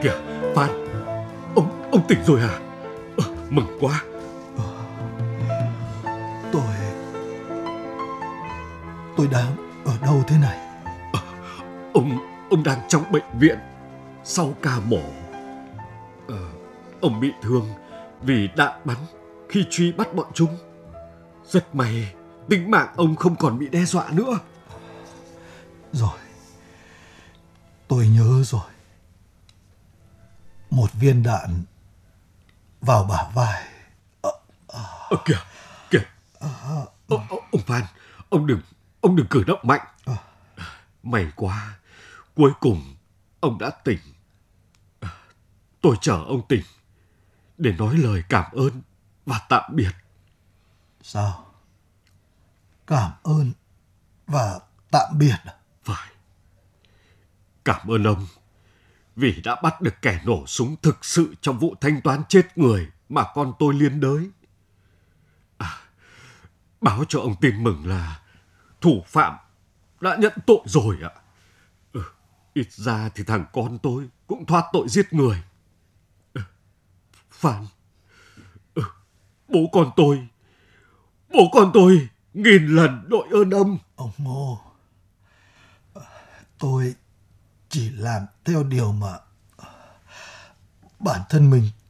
Kìa, Phan, ông tỉnh rồi à? Mừng quá. Tôi đang ở đâu thế này? Ông đang trong bệnh viện sau ca mổ. Ông bị thương vì đạn bắn khi truy bắt bọn chúng. Rất may tính mạng ông không còn bị đe dọa nữa. Rồi, tôi nhớ rồi. Một viên đạn vào bả vai. Kìa, ông Phan, ông đừng cử động mạnh. May quá, cuối cùng ông đã tỉnh. Tôi chờ ông tỉnh để nói lời cảm ơn và tạm biệt. Sao? Cảm ơn và tạm biệt à? Phải. Cảm ơn ông vì đã bắt được kẻ nổ súng thực sự trong vụ thanh toán chết người mà con tôi liên đới. Báo cho ông tin mừng là thủ phạm đã nhận tội rồi ạ. Ít ra thì thằng con tôi cũng thoát tội giết người. Phan, bố con tôi nghìn lần đội ơn ông. Ông Ngô, tôi chỉ làm theo điều mà bản thân mình